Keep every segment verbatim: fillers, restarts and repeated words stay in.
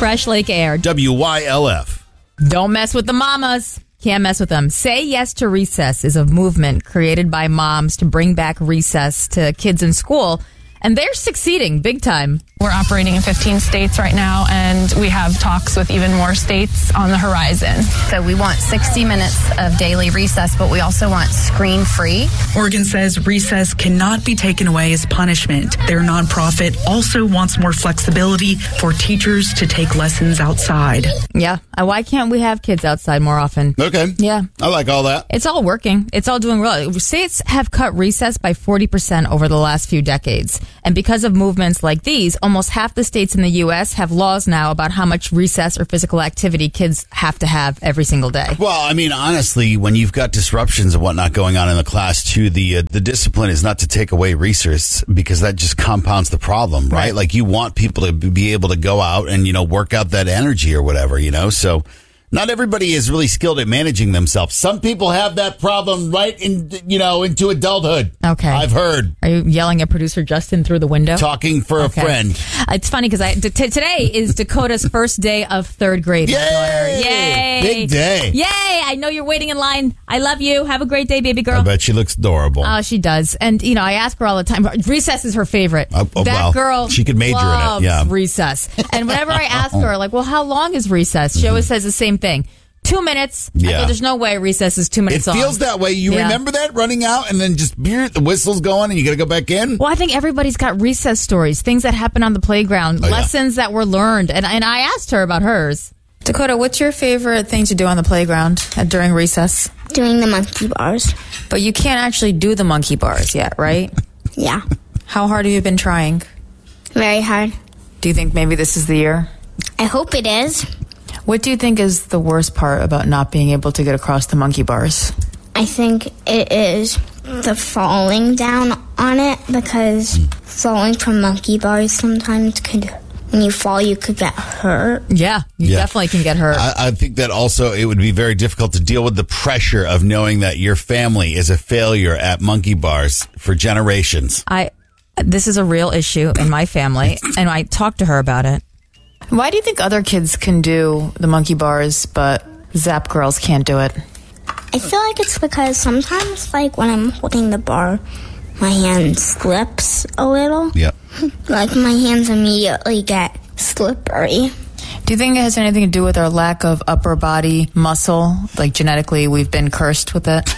Fresh Lake Air. W Y L F. Don't mess with the mamas. Can't mess with them. Say Yes to Recess is a movement created by moms to bring back recess to kids in school. And they're succeeding big time. We're operating in fifteen states right now, and we have talks with even more states on the horizon. So we want sixty minutes of daily recess, but we also want screen-free. Oregon says recess cannot be taken away as punishment. Their nonprofit also wants more flexibility for teachers to take lessons outside. Yeah. Uh, Why can't we have kids outside more often? Okay. Yeah. I like all that. It's all working. It's all doing well. States have cut recess by forty percent over the last few decades. And because of movements like these, almost half the states in the U S have laws now about how much recess or physical activity kids have to have every single day. Well, I mean, honestly, when you've got disruptions and whatnot going on in the class, too, the uh, the discipline is not to take away recess because that just compounds the problem, right? Right. Like, you want people to be able to go out and, you know, work out that energy or whatever, you know? So not everybody is really skilled at managing themselves. Some people have that problem right in, you know, into adulthood. Okay. I've heard. Are you yelling at producer Justin through the window? Talking for Okay. a friend. It's funny because I t- t- today is Dakota's first day of third grade. my daughter. Yay! Yay! Big day. Yay! I know you're waiting in line. I love you. Have a great day, baby girl. I bet she looks adorable. Oh, she does. And, you know, I ask her all the time. Recess is her favorite. Oh, oh, that well, girl she could major in it, loves yeah. recess. And whenever I ask her, like, well, how long is recess? She always says the same thing. Two minutes. I Yeah. go, there's no way recess is two It minutes long. feels that way. You Yeah. remember that running out and then just the whistle's going and you got to go back in? Well, I think everybody's got recess stories, things that happen on the playground, Oh, yeah. lessons that were learned. And, and I asked her about hers. Dakota, what's your favorite thing to do on the playground at, during recess? Doing the monkey bars. But you can't actually do the monkey bars yet, right? Yeah. How hard have you been trying? Very hard. Do you think maybe this is the year? I hope it is. What do you think is the worst part about not being able to get across the monkey bars? I think it is the falling down on it because falling from monkey bars sometimes could, when you fall, you could get hurt. Yeah, you Yeah. definitely can get hurt. I, I think that also it would be very difficult to deal with the pressure of knowing that your family is a failure at monkey bars for generations. I this is a real issue in my family, and I talked to her about it. Why do you think other kids can do the monkey bars, but Zap girls can't do it? I feel like it's because sometimes, like, when I'm holding the bar, my hand slips a little. Yep. Like, my hands immediately get slippery. Do you think it has anything to do with our lack of upper body muscle? Like, genetically, we've been cursed with it?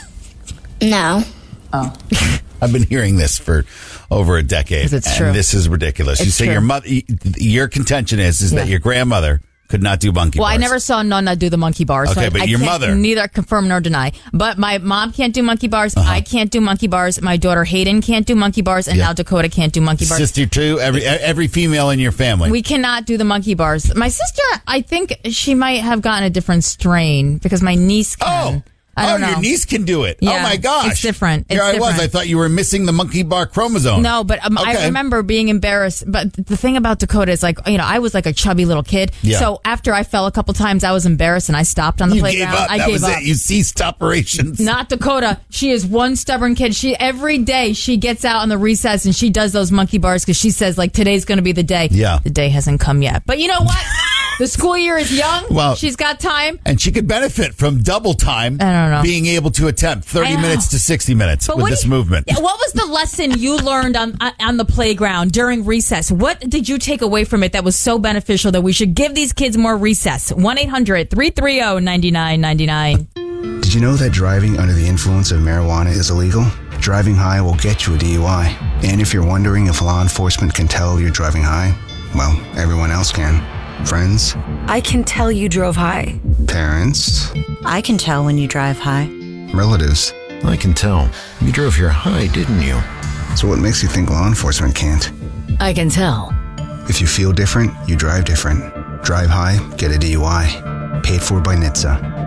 No. Oh. I've been hearing this for over a decade. 'Cause it's and true. this is ridiculous. you It's say true. your mother, your contention is is that Yeah. your grandmother could not do monkey Well, bars. I never saw Nonna do the monkey bars. Okay, so I, but I your can't mother- neither confirm nor deny. But my mom can't do monkey bars. Uh-huh. I can't do monkey bars. My daughter Hayden can't do monkey bars, and Yeah. now Dakota can't do monkey bars. Sister too. Every every female in your family. We cannot do the monkey bars. My sister, I think she might have gotten a different strain because my niece can. oh. I don't oh, know. your niece can do it. Yeah, oh my gosh, it's different. Here It's I was. different. I thought you were missing the monkey bar chromosome. No, but um, I Okay. remember being embarrassed. But the thing about Dakota is, like, you know, I was like a chubby little kid. Yeah. So after I fell a couple times, I was embarrassed and I stopped on the You playground. gave up. I that gave was up. it. You ceased operations. Not Dakota. She is one stubborn kid. She every day she gets out on the recess and she does those monkey bars because she says, like, today's going to be the day. Yeah. The day hasn't come yet. But you know what? The school year is young. Well- she's got time. And she could benefit from double time. I don't know. Being able to attempt thirty I know. minutes to sixty minutes But with what this do you- movement. Yeah, what was the lesson you learned on on the playground during recess? What did you take away from it that was so beneficial that we should give these kids more recess? one eight hundred three three zero nine nine nine nine. Did you know that driving under the influence of marijuana is illegal? Driving high will get you a D U I. And if you're wondering if law enforcement can tell you're driving high, well, everyone else can. Friends, I can tell you drove high. parents, I can tell when you drive high. relatives. I can tell. You drove here high, didn't you? So what makes you think law enforcement can't? I can tell. If you feel different, you drive different. Drive high, get a D U I. Paid for by N H T S A.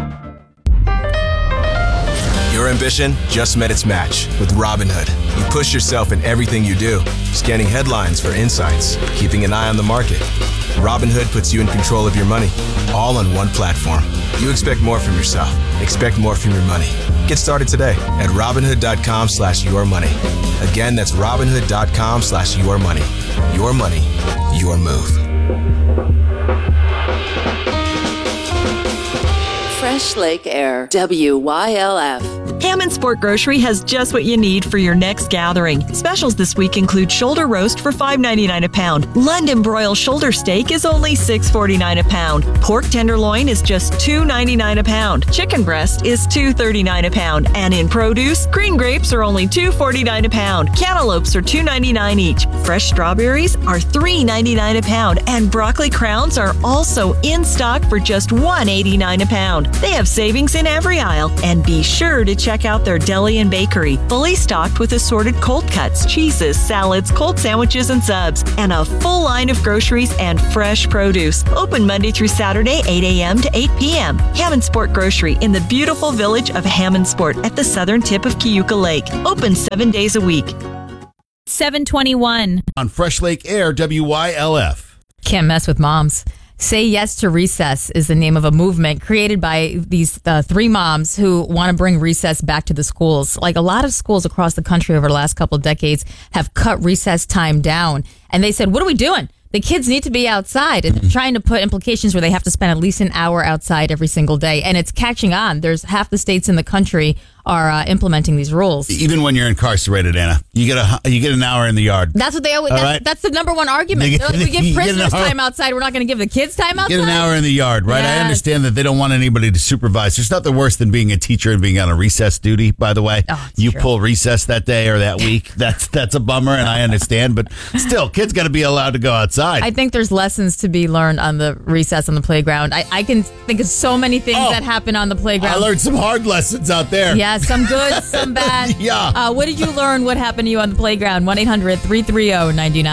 Your ambition just met its match with Robinhood. You push yourself in everything you do, scanning headlines for insights, keeping an eye on the market. Robinhood puts you in control of your money, all on one platform. You expect more from yourself. Expect more from your money. Get started today at Robinhood.com slash your money. Again, that's Robinhood.com slash your money. Your money, your move. Fresh Lake Air, W Y L F. Hammond Sport Grocery has just what you need for your next gathering. Specials this week include shoulder roast for five ninety-nine a pound. London broil shoulder steak is only six forty-nine a pound. Pork tenderloin is just two ninety-nine a pound. Chicken breast is two thirty-nine a pound. And in produce, green grapes are only two forty-nine a pound. Cantaloupes are two ninety-nine each. Fresh strawberries are three ninety-nine a pound. And broccoli crowns are also in stock for just one eighty-nine a pound. They have savings in every aisle. And be sure to check out their deli and bakery, fully stocked with assorted cold cuts, cheeses, salads, cold sandwiches, and subs, and a full line of groceries and fresh produce. Open Monday through Saturday, eight a.m. to eight p.m. Hammond Sport Grocery in the beautiful village of Hammond Sport at the southern tip of Cayuga Lake. Open seven days a week. seven twenty-one. On Fresh Lake Air, W Y L F. Can't mess with moms. Say Yes to Recess is the name of a movement created by these uh, three moms who want to bring recess back to the schools. Like a lot of schools across the country over the last couple of decades have cut recess time down. And they said, what are we doing? The kids need to be outside, and they're trying to put implications where they have to spend at least an hour outside every single day. And it's catching on. There's half the states in the country are uh, implementing these rules. Even when you're incarcerated, Anna, you get a you get an hour in the yard. That's what they always. That's, right? that's the number one argument. They, They're like, we give you prisoners get time outside. We're not going to give the kids time outside. Get an hour in the yard, right? Yes. I understand that they don't want anybody to supervise. There's nothing worse than being a teacher and being on a recess duty. By the way, oh, you true. pull recess that day or that week. That's that's a bummer, and I understand. But still, kids got to be allowed to go outside. I think there's lessons to be learned on the recess on the playground. I, I can think of so many things Oh, that happen on the playground. I learned some hard lessons out there. Yeah, some good, some bad. Yeah. Uh, what did you learn? What happened to you on the playground? one eight hundred three three zero nine nine